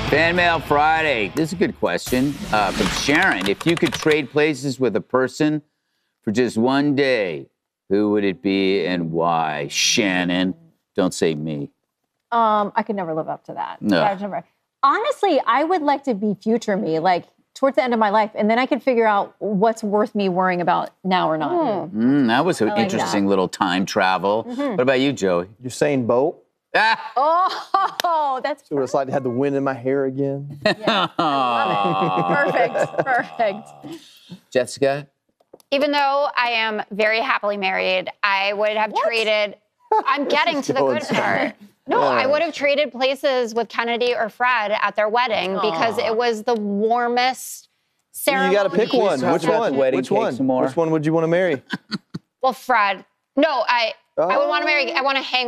Fan Mail Friday. This is a good question from Sharon. If you could trade places with a person for just one day, who would it be and why? Shannon, don't say me. I could never live up to that. No. Honestly, I would like to be future me, like towards the end of my life, and then I could figure out what's worth me worrying about now or not. That was an like interesting that. little time travel. What about you, Joey? Usain Bolt. Ah! Oh, that's See what it's like to have the wind in my hair again. perfect. Jessica? Even though I am very happily married, I would have traded. I'm getting to the good part. No, I would have traded places with Kennedy or Fred at their wedding because it was the warmest ceremony. You got to pick one. Talk Which about one? the wedding Which cake one? some more. Which one would you want to marry? Well, Fred. No, I would want to marry. I want to hang